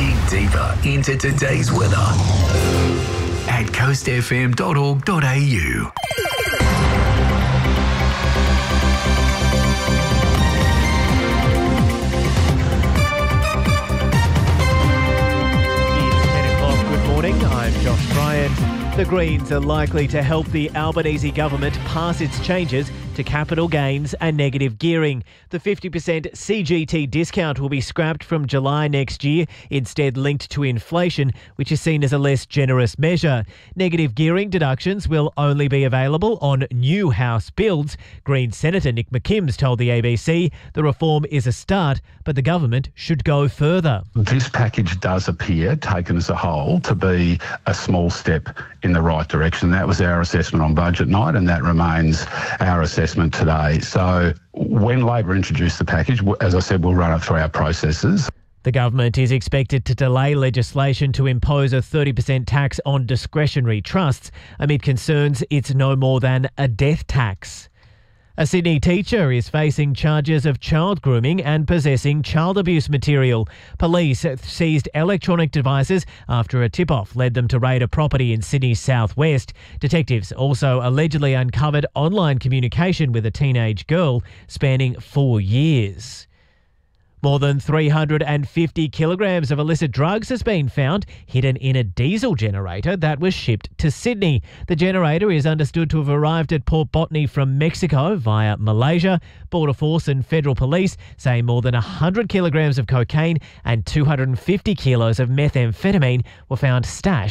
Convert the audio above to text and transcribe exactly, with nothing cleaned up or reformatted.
Dig deeper into today's weather at coast f m dot org dot a u. I'm Josh Bryant. The Greens are likely to help the Albanese government pass its changes to capital gains and negative gearing. The fifty percent C G T discount will be scrapped from July next year, instead linked to inflation, which is seen as a less generous measure. Negative gearing deductions will only be available on new house builds. Green Senator Nick McKims told the A B C the reform is a start, but the government should go further. This package does appear, taken as a whole, to be a small step in the right direction. That was our assessment on budget night, and that remains our assessment today. So when Labor introduced the package, as I said, we'll run it through our processes. The government is expected to delay legislation to impose a thirty percent tax on discretionary trusts amid concerns it's no more than a death tax. A Sydney teacher is facing charges of child grooming and possessing child abuse material. Police seized electronic devices after a tip-off led them to raid a property in Sydney's southwest. Detectives also allegedly uncovered online communication with a teenage girl spanning four years. More than three hundred fifty kilograms of illicit drugs has been found hidden in a diesel generator that was shipped to Sydney. The generator is understood to have arrived at Port Botany from Mexico via Malaysia. Border Force and Federal Police say more than one hundred kilograms of cocaine and two hundred fifty kilos of methamphetamine were found stashed